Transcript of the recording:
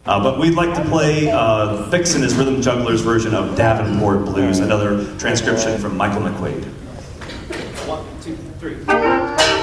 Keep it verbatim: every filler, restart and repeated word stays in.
Uh, but we'd like to play uh, Fix and his Rhythm Jugglers version of Davenport Blues, another transcription from Michael McQuaid. One, two, three.